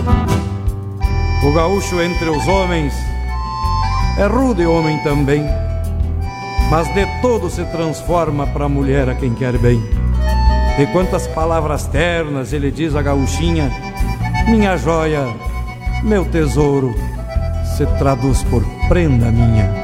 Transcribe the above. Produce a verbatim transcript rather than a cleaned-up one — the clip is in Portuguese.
O gaúcho entre os homens é rude homem também, mas de todo se transforma pra mulher a quem quer bem. E quantas palavras ternas ele diz a gaúchinha: minha joia, meu tesouro, se traduz por prenda minha.